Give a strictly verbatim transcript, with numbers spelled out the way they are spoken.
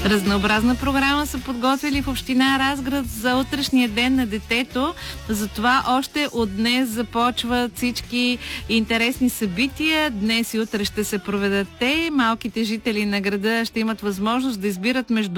Разнообразна програма са подготвили в община Разград за утрешния ден на детето. Затова още от днес започват всички интересни събития. Днес и утре ще се проведат те. Малките жители на града ще имат възможност да избират между